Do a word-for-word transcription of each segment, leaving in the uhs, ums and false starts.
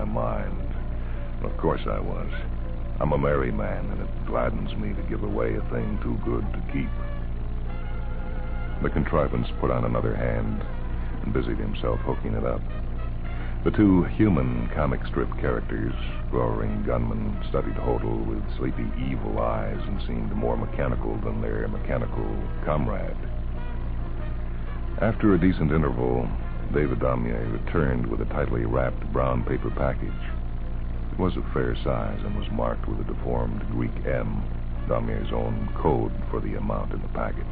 my mind. Of course I was. I'm a merry man, and it gladdens me to give away a thing too good to keep. The contrivance put on another hand and busied himself hooking it up. The two human comic strip characters, glowering gunmen, studied Hodel with sleepy, evil eyes and seemed more mechanical than their mechanical comrade. After a decent interval, David Damier returned with a tightly wrapped brown paper package. It was of fair size and was marked with a deformed Greek M, Damier's own code for the amount in the packet.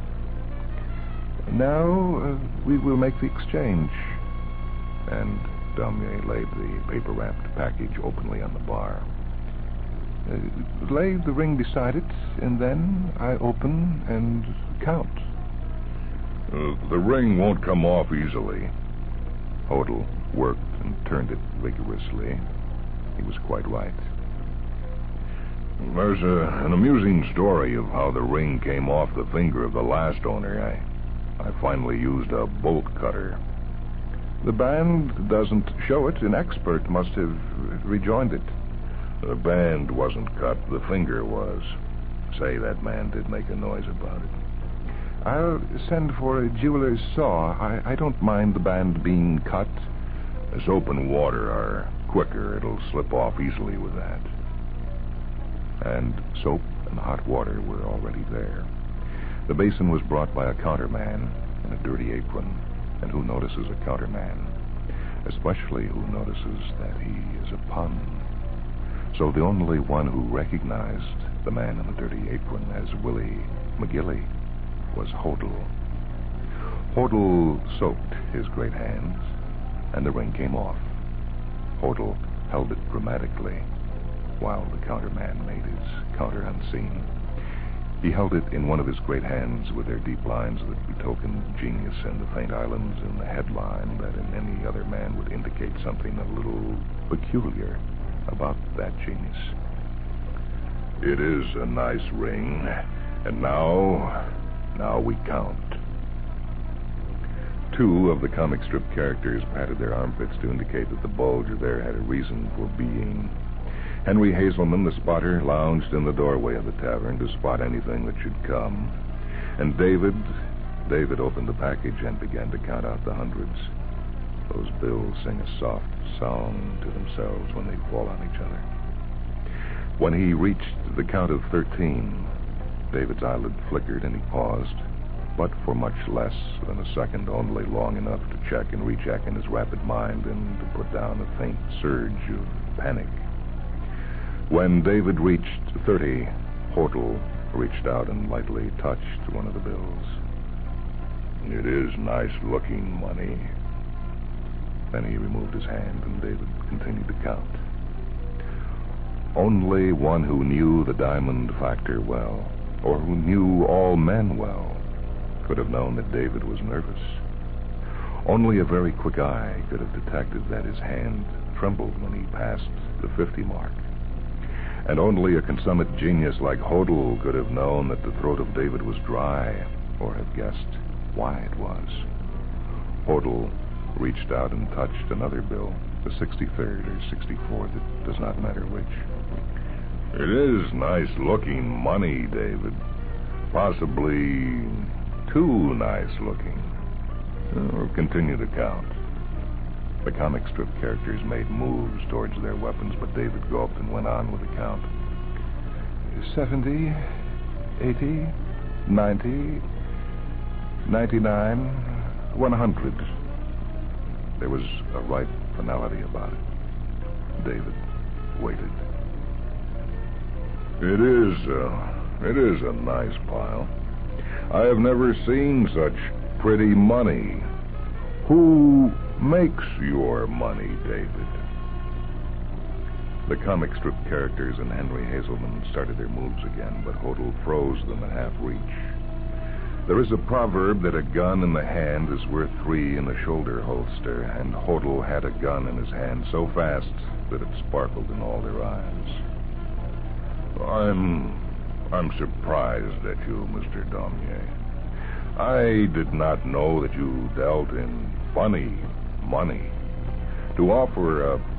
Now, uh, we will make the exchange. And Damier laid the paper-wrapped package openly on the bar. Uh, lay the ring beside it, and then I open and count. Uh, the ring won't come off easily. Hodel worked and turned it vigorously. He was quite right. There's a, an amusing story of how the ring came off the finger of the last owner. I, I finally used a bolt cutter. The band doesn't show it. An expert must have rejoined it. The band wasn't cut. The finger was. Say, that man did make a noise about it. I'll send for a jeweler's saw. I, I don't mind the band being cut. The soap and water are quicker. It'll slip off easily with that. And soap and hot water were already there. The basin was brought by a counterman in a dirty apron. And who notices a counterman? Especially who notices that he is a pun. So the only one who recognized the man in the dirty apron as Willie McGilly was Hodel. Hodel soaked his great hands, and the ring came off. Hodel held it dramatically, while the counterman made his counter unseen. He held it in one of his great hands with their deep lines that betokened genius and the faint islands in the headline that in any other man would indicate something a little peculiar about that genius. It is a nice ring, and now, now we count. Two of the comic strip characters patted their armpits to indicate that the bulge there had a reason for being. Henry Hazelman, the spotter, lounged in the doorway of the tavern to spot anything that should come. And David, David opened the package and began to count out the hundreds. Those bills sing a soft song to themselves when they fall on each other. When he reached the count of thirteen, David's eyelid flickered and he paused, but for much less than a second, only long enough to check and recheck in his rapid mind and to put down a faint surge of panic. When David reached thirty, Hodel reached out and lightly touched one of the bills. It is nice-looking money. Then he removed his hand, and David continued to count. Only one who knew the diamond factor well, or who knew all men well, could have known that David was nervous. Only a very quick eye could have detected that his hand trembled when he passed the fifty mark. And only a consummate genius like Hodel could have known that the throat of David was dry, or have guessed why it was. Hodel reached out and touched another bill, the sixty-third or sixty-fourth, it does not matter which. It is nice-looking money, David. Possibly too nice-looking. We'll continue to count. The comic strip characters made moves towards their weapons, but David gulped and went on with the count. Seventy, eighty, ninety, ninety-nine, one hundred. There was a right finality about it. David waited. It is, uh, it is a nice pile. I have never seen such pretty money. Who makes your money, David? The comic strip characters and Henry Hazelman started their moves again, but Hodel froze them at half reach. There is a proverb that a gun in the hand is worth three in the shoulder holster, and Hodel had a gun in his hand so fast that it sparkled in all their eyes. I'm... I'm surprised at you, Mister Damier. I did not know that you dealt in funny money. To offer a